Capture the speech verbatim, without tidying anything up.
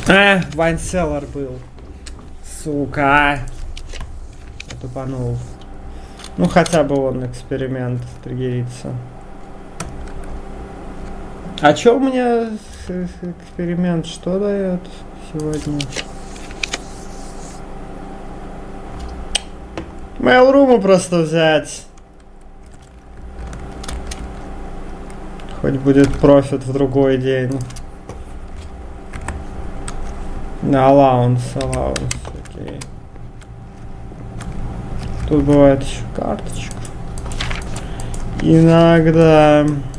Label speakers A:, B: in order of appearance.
A: Э, вайнселлер был. Сука. Я тупанул. Ну хотя бы он эксперимент триггерится. А чё у меня эксперимент? Что дает сегодня? Mail.ru просто взять. Хоть будет профит в другой день. Allowance, allowance, окей. Тут бывает еще карточка. Иногда...